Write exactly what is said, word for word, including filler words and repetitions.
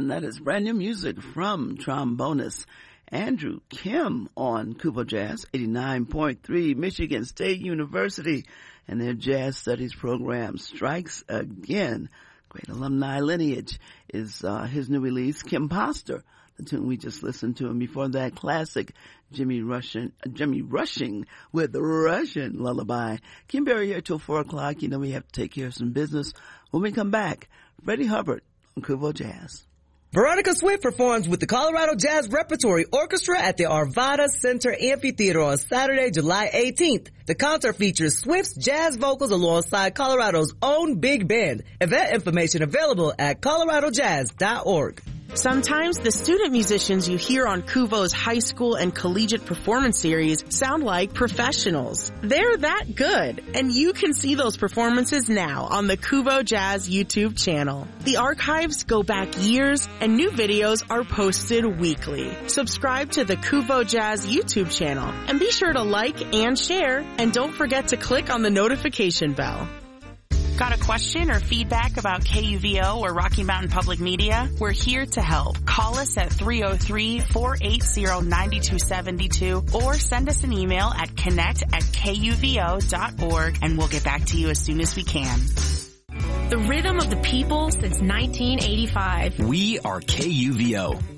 and that is brand new music from trombonist Andrew Kim on Kubo Jazz, eighty-nine point three, Michigan State University, and their Jazz Studies program strikes again. Great alumni lineage is uh, his new release, Kim Poster, the tune we just listened to, and before that, classic Jimmy Rushing, Jimmy Rushing with the Russian Lullaby. Kim Berry here till four o'clock. You know we have to take care of some business. When we come back, Freddie Hubbard on Kubo Jazz. Veronica Swift performs with the Colorado Jazz Repertory Orchestra at the Arvada Center Amphitheater on Saturday, July eighteenth. The concert features Swift's jazz vocals alongside Colorado's own big band. Event information available at colorado jazz dot org. Sometimes the student musicians you hear on Kuvo's high school and collegiate performance series sound like professionals. They're that good, and you can see those performances now on the Kuvo Jazz YouTube channel. The archives go back years, and new videos are posted weekly. Subscribe to the Kuvo Jazz YouTube channel, and be sure to like and share, and don't forget to click on the notification bell. Got a question or feedback about K U V O or Rocky Mountain Public Media? We're here to help. Call us at three oh three, four eight zero, nine two seven two or send us an email at connect at K U V O dot org and we'll get back to you as soon as we can. The rhythm of the people since nineteen eighty-five. We are K U V O.